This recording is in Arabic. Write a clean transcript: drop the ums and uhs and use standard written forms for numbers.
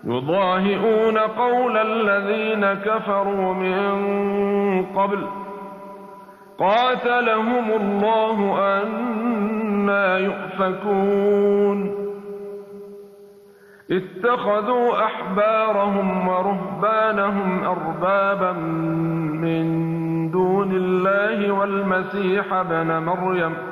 يضاهئون قول الذين كفروا من قبل قاتلهم الله أنى يؤفكون اتخذوا أحبارهم ورهبانهم أربابا من دون الله والمسيح ابن مريم